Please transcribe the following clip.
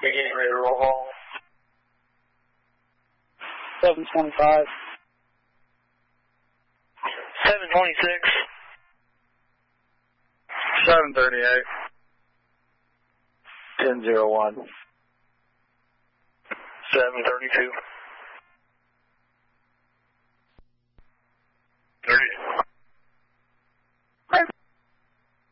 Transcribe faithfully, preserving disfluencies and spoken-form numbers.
We getting ready to roll home. seven twenty-five. seven twenty-six. seven thirty-eight. ten oh one. seven thirty-two.